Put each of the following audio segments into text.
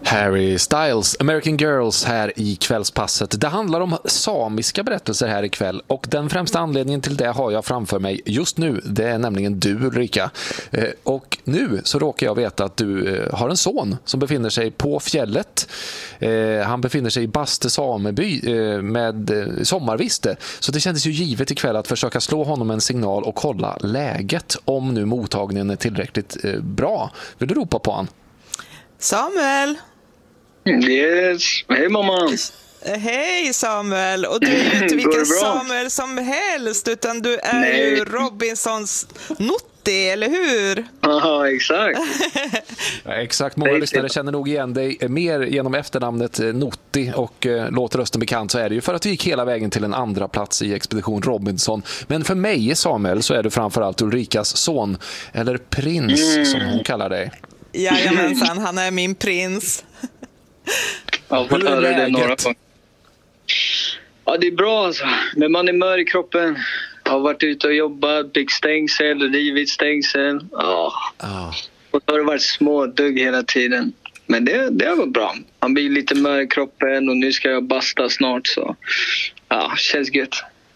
Harry Styles, American Girls här i kvällspasset. Det handlar om samiska berättelser här ikväll och den främsta anledningen till det har jag framför mig just nu. Det är nämligen du, Ulrika. Och nu så råkar jag veta att du har en son som befinner sig på fjället. Han befinner sig i Baste sameby med sommarviste. Så det kändes ju givet ikväll att försöka slå honom en signal och kolla läget om nu mottagningen är tillräckligt bra. Vill du ropa på han? Samuel! Yes, hej mamma! Hej Samuel! Och du är ju inte vilken Samuel som helst, utan du är ju Robinsons Nutti, eller hur? Ja, exakt. Ja, exakt, många lyssnare känner nog igen dig mer genom efternamnet Nutti och låter rösten bekant, så är det ju för att du gick hela vägen till en andra plats i Expedition Robinson. Men för mig, Samuel, så är du framförallt Ulrikas son, eller prins som hon kallar dig. Jajamensan, han är min prins. Ja, hur är läget? Ja, det är bra alltså. Men man är mör i kroppen. Jag har varit ute och jobbat, byggt stängsel, rivit stängsel. Och då har det varit små dugg hela tiden. Men det har gått bra. Man blir lite mör i kroppen och nu ska jag basta snart. Så ja, känns gött.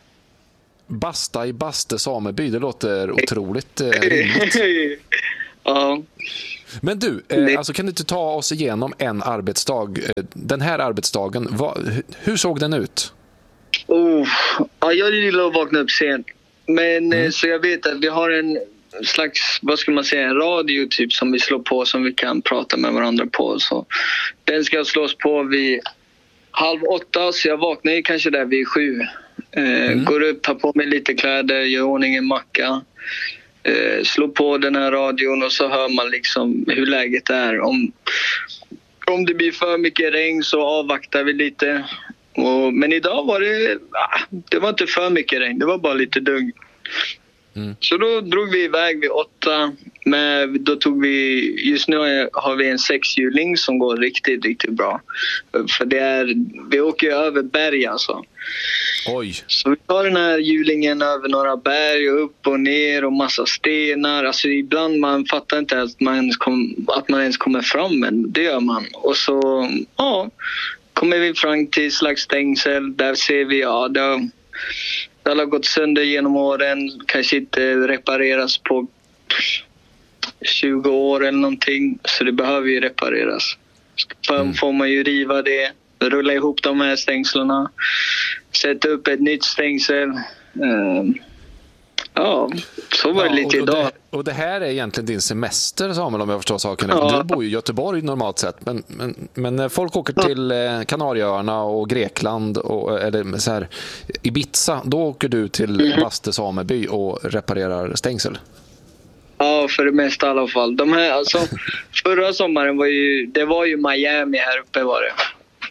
Basta i Baste sameby, det låter otroligt rimligt. Ja. Men du, alltså kan du inte ta oss igenom en arbetsdag? Den här arbetsdagen, hur såg den ut? Ja, jag gillar att vakna upp sent. Men så jag vet att vi har en slags, vad ska man säga, en radio typ som vi slår på, som vi kan prata med varandra på. Så den ska slås på vid 7:30, så jag vaknar ju kanske där vid 7. Går upp, tar på mig lite kläder, gör ordning en macka. Slå på den här radion och så hör man liksom hur läget är. Om det blir för mycket regn så avvaktar vi lite. Men idag var det var inte för mycket regn, det var bara lite dugg. Så då drog vi iväg vid 8. Men då tog vi, just nu har vi en 6-hjuling som går riktigt, riktigt bra. För vi åker ju över berg alltså. Oj. Så vi tar den här hjulingen över några berg och upp och ner och massa stenar. Alltså ibland man fattar inte att man ens kommer fram, men det gör man. Och så kommer vi fram till slags stängsel. Där ser vi, det har gått sönder genom åren. Kanske inte repareras på 20 år eller någonting. Så det behöver ju repareras. Får man ju riva det. Rulla ihop de här stängslarna. Sätta upp ett nytt stängsel. Så var det lite idag. Och det här är egentligen din semester, Samuel, om jag förstår saken. Du bor ju i Göteborg normalt sett. Men när folk åker till Kanarieöarna och Grekland eller så här, Ibiza, då åker du till Baste sameby och reparerar stängsel. Ja, för det mesta i alla fall. De här, alltså, förra sommaren var ju Miami här uppe var det.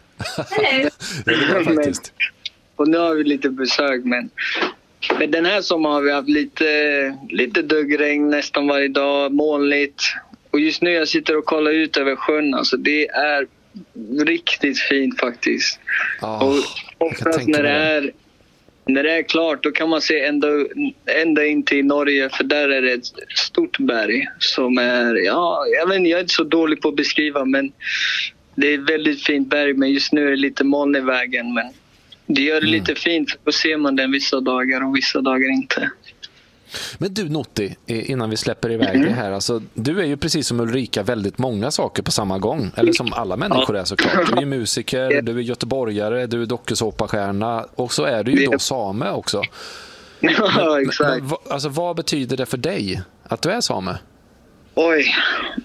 Det var faktiskt. Och nu har vi lite besök, men den här sommaren har vi haft lite duggregn nästan varje dag, molnigt. Och just nu jag sitter och kollar ut över sjön, alltså det är riktigt fint faktiskt. Och oftast när det är klart, då kan man se ända in till Norge, för där är det ett stort berg som är, jag är inte så dålig på att beskriva, men det är ett väldigt fint berg, men just nu är det lite moln i vägen, men det gör det lite fint, för då ser man den vissa dagar och vissa dagar inte. Men du Nutti, innan vi släpper iväg det här, alltså, du är ju precis som Ulrika väldigt många saker på samma gång, eller som alla människor är såklart. Du är musiker, du är göteborgare, du är dokusåpastjärna och så är du ju då same också. Ja, exakt. Men, alltså, vad betyder det för dig att du är same? Oj.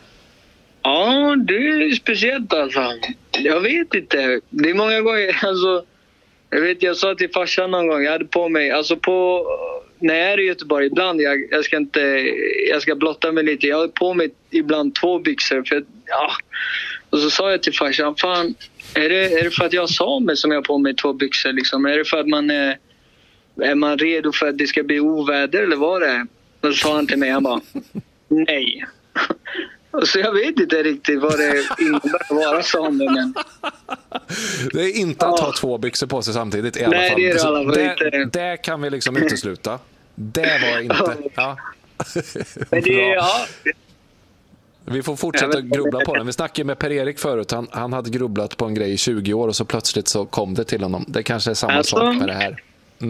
Ja, det är speciellt alltså. Jag vet inte. Det är många gånger, alltså, jag sa till farsan någon gång, jag hade på mig, alltså när jag är i Göteborg ibland, jag ska blotta mig lite, jag har på mig ibland 2 byxor för och så sa jag till farsan, fan, är det för att jag sa mig som jag har på mig 2 byxor liksom? Är det för att är man redo för att det ska bli oväder eller vad det är? Och så sa han till mig, han bara, nej. Så jag vet inte riktigt vad det innebär att vara same, men det är inte att ha 2 byxor på sig samtidigt i alla fall. Nej, det är det i alla fall inte. Det kan vi liksom utesluta. Det var inte. Ja. Men det, Vi får fortsätta grubbla på den. Vi snackade med Per-Erik förut. Han hade grubblat på en grej i 20 år och så plötsligt så kom det till honom. Det kanske är samma sak med det här.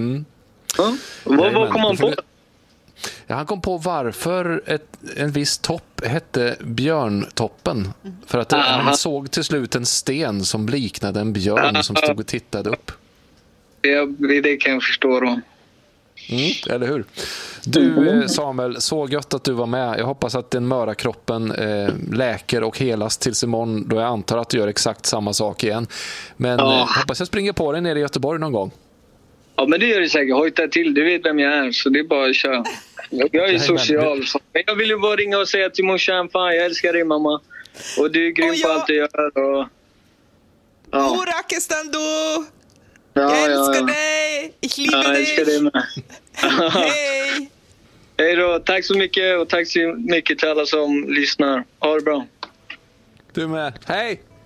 Vad kom han på? Ja, han kom på varför en viss topp hette Björntoppen. För att han såg till slut en sten som liknade en björn som stod och tittade upp. Det kan jag förstå då. Eller hur? Du Samuel, så gött att du var med. Jag hoppas att den möra kroppen läker och helas tills imorgon, då jag antar att du gör exakt samma sak igen. Men hoppas jag springer på dig nere i Göteborg någon gång. Ja, men det gör det säkert. Hojta till, du vet vem jag är, så det är bara att köra. Jag är social. Men jag vill ju bara ringa och säga till morsan, fan jag älskar dig mamma. Och du är grym på allt du gör. Och... Rakistan du! Jag älskar dig! Ich liebe dig! Jag älskar dig med. Hej! Hej då, tack så mycket och tack så mycket till alla som lyssnar. Ha det bra. Du med. Hej!